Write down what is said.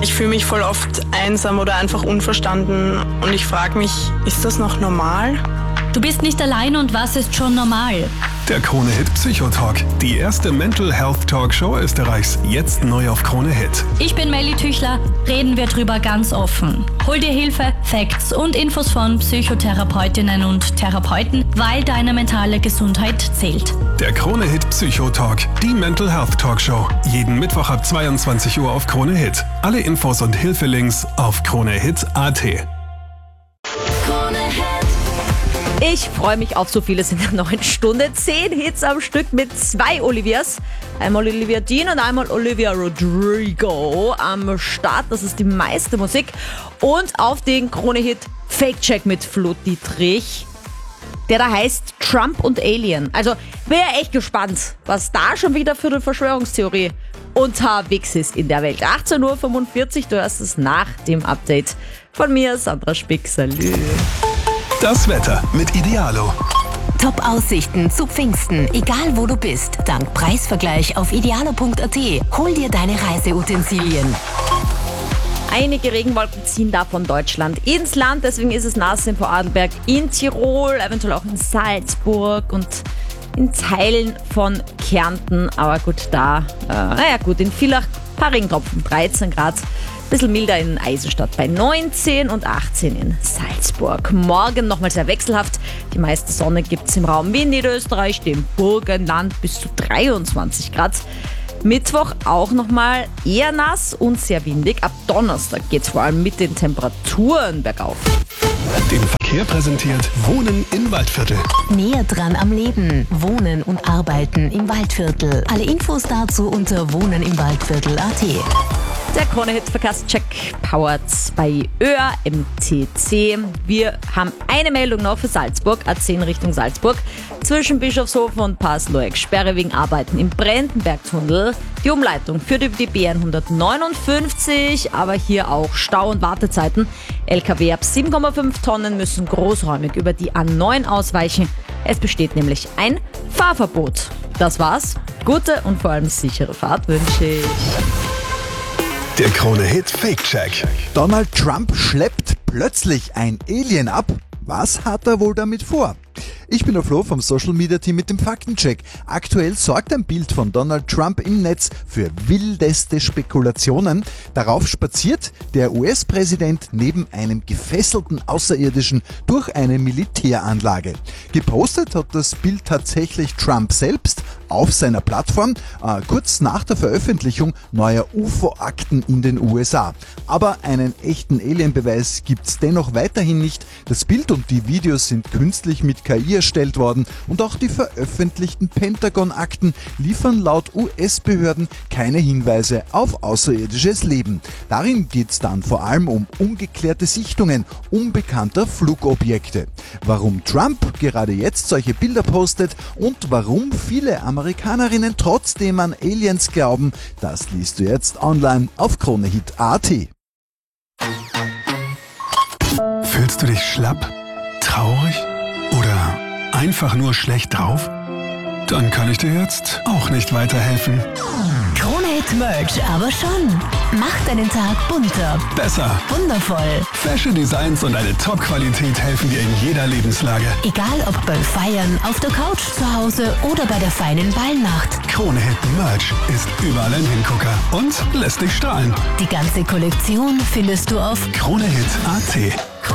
Ich fühle mich voll oft einsam oder einfach unverstanden und ich frage mich, ist das noch normal? Du bist nicht allein und was ist schon normal? Der Krone-Hit Psychotalk, die erste Mental Health Talkshow Österreichs, jetzt neu auf Krone-Hit. Ich bin Melly Tüchler, reden wir drüber ganz offen. Hol dir Hilfe, Facts und Infos von Psychotherapeutinnen und Therapeuten, weil deine mentale Gesundheit zählt. Der Krone-Hit Psychotalk, die Mental Health Talkshow, jeden Mittwoch ab 22 Uhr auf Krone-Hit. Alle Infos und Hilfelinks auf kronehit.at. Ich freue mich auf so vieles in der neuen Stunde. 10 Hits am Stück mit 2 Olivias. Einmal Olivia Dean und einmal Olivia Rodrigo am Start. Das ist die meiste Musik. Und auf den Krone-Hit Fake-Check mit Flo Dietrich, der da heißt Trump und Alien. Also wäre echt gespannt, was da schon wieder für eine Verschwörungstheorie unterwegs ist in der Welt. 18.45 Uhr, du hörst es nach dem Update von mir, Sandra Spick. Salü. Das Wetter mit Idealo. Top-Aussichten zu Pfingsten, egal wo du bist. Dank Preisvergleich auf idealo.at. Hol dir deine Reiseutensilien. Einige Regenwolken ziehen da von Deutschland ins Land, deswegen ist es nass in Vorarlberg, in Tirol, eventuell auch in Salzburg und in Teilen von Kärnten. Aber gut, in Villach ein paar Regentropfen, 13 Grad. Bisschen milder in Eisenstadt bei 19 und 18 in Salzburg. Morgen nochmal sehr wechselhaft. Die meiste Sonne gibt es im Raum Wien, Niederösterreich, dem Burgenland bis zu 23 Grad. Mittwoch auch nochmal eher nass und sehr windig. Ab Donnerstag geht es vor allem mit den Temperaturen bergauf. Den Verkehr präsentiert Wohnen im Waldviertel. Näher dran am Leben. Wohnen und Arbeiten im Waldviertel. Alle Infos dazu unter wohnenimwaldviertel.at. Der Krone-Hit-Verkehrscheck powered bei ÖR MTC. Wir haben eine Meldung noch für Salzburg, A10 Richtung Salzburg. Zwischen Bischofshofen und Pasloeck Sperre wegen Arbeiten im Brendenbergtunnel. Die Umleitung führt über die BN 159, aber hier auch Stau und Wartezeiten. LKW ab 7,5 Tonnen müssen großräumig über die A9 ausweichen. Es besteht nämlich ein Fahrverbot. Das war's. Gute und vor allem sichere Fahrt wünsche ich. Der Krone-Hit Fake-Check. Donald Trump schleppt plötzlich ein Alien ab. Was hat er wohl damit vor? Ich bin der Flo vom Social Media Team mit dem Faktencheck. Aktuell sorgt ein Bild von Donald Trump im Netz für wildeste Spekulationen. Darauf spaziert der US-Präsident neben einem gefesselten Außerirdischen durch eine Militäranlage. Gepostet hat das Bild tatsächlich Trump selbst auf seiner Plattform, kurz nach der Veröffentlichung neuer UFO-Akten in den USA. Aber einen echten Alien-Beweis gibt's dennoch weiterhin nicht. Das Bild und die Videos sind künstlich mit KI erstellt worden und auch die veröffentlichten Pentagon-Akten liefern laut US-Behörden keine Hinweise auf außerirdisches Leben. Darin geht's dann vor allem um ungeklärte Sichtungen unbekannter Flugobjekte. Warum Trump gerade jetzt solche Bilder postet und warum viele Amerikanerinnen trotzdem an Aliens glauben, das liest du jetzt online auf kronehit.at. Fühlst du dich schlapp, traurig oder einfach nur schlecht drauf? Dann kann ich dir jetzt auch nicht weiterhelfen. Krone-Hit Merch, aber schon. Mach deinen Tag bunter, Besser. wundervoll. Fashion Designs und eine Top-Qualität helfen dir in jeder Lebenslage. Egal ob beim Feiern, auf der Couch zu Hause oder bei der feinen Ballnacht. Krone-Hit Merch ist überall ein Hingucker und lässt dich strahlen. Die ganze Kollektion findest du auf Kronehit.at.